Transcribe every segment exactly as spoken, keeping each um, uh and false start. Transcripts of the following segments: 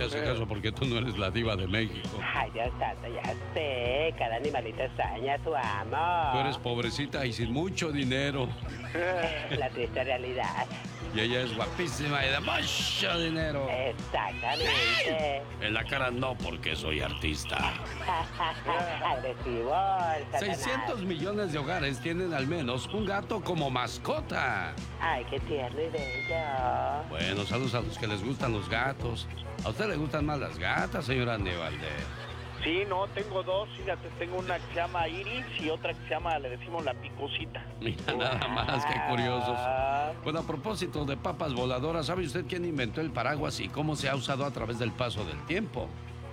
te hace caso porque tú no eres la diva de México. Ay, Dios santo, ya sé. Cada animalito extraña a su amo. Tú eres pobrecita y sin mucho dinero. La triste realidad. Y ella es guapísima y de mucho dinero. Exactamente. En la cara no, porque soy artista. Agresivo. seiscientos millones de hogares tienen al menos un gato como mascota. Ay, qué tierno y bello. Bueno, saludos a los que les gustan los gatos. ¿A usted le gustan más las gatas, señora Andy Valdés? Sí, no, tengo dos, fíjate, tengo una que se llama Iris y otra que se llama, le decimos la picosita. Mira, nada más, qué curiosos. Bueno, a propósito de papas voladoras, ¿sabe usted quién inventó el paraguas y cómo se ha usado a través del paso del tiempo?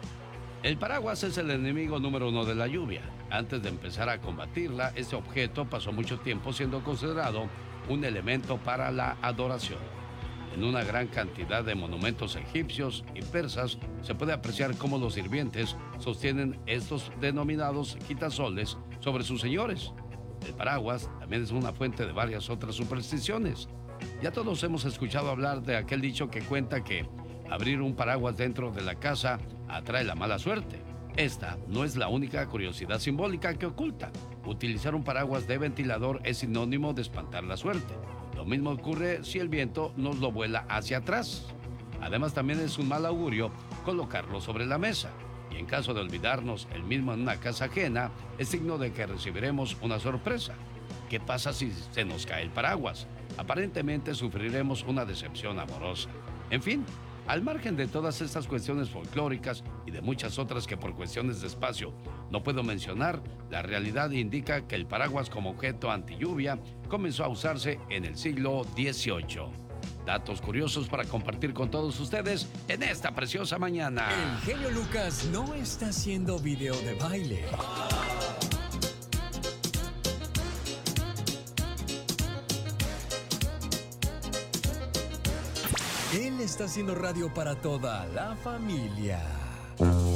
El paraguas es el enemigo número uno de la lluvia. Antes de empezar a combatirla, este objeto pasó mucho tiempo siendo considerado un elemento para la adoración. En una gran cantidad de monumentos egipcios y persas se puede apreciar cómo los sirvientes sostienen estos denominados quitasoles sobre sus señores. El paraguas también es una fuente de varias otras supersticiones. Ya todos hemos escuchado hablar de aquel dicho que cuenta que abrir un paraguas dentro de la casa atrae la mala suerte. Esta no es la única curiosidad simbólica que oculta. Utilizar un paraguas de ventilador es sinónimo de espantar la suerte. Lo mismo ocurre si el viento nos lo vuela hacia atrás. Además, también es un mal augurio colocarlo sobre la mesa. Y en caso de olvidarnos el mismo en una casa ajena, es signo de que recibiremos una sorpresa. ¿Qué pasa si se nos cae el paraguas? Aparentemente sufriremos una decepción amorosa. En fin, al margen de todas estas cuestiones folclóricas y de muchas otras que por cuestiones de espacio no puedo mencionar, la realidad indica que el paraguas como objeto antilluvia comenzó a usarse en el siglo dieciocho. Datos curiosos para compartir con todos ustedes en esta preciosa mañana. El genio Lucas no está haciendo video de baile. Él está haciendo radio para toda la familia.